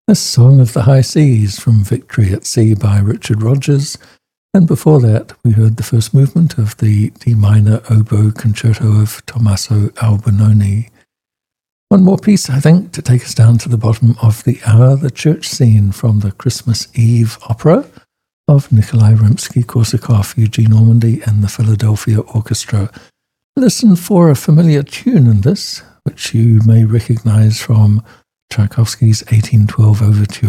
A Song of the High Seas from Victory at Sea by Richard Rodgers. And before that, we heard the first movement of the D minor oboe concerto of Tommaso Albinoni. One more piece, I think, to take us down to the bottom of the hour, the church scene from the Christmas Eve opera of Nikolai Rimsky-Korsakov, Eugene Ormandy, and the Philadelphia Orchestra. Listen for a familiar tune in this, which you may recognize from Tchaikovsky's 1812 Overture.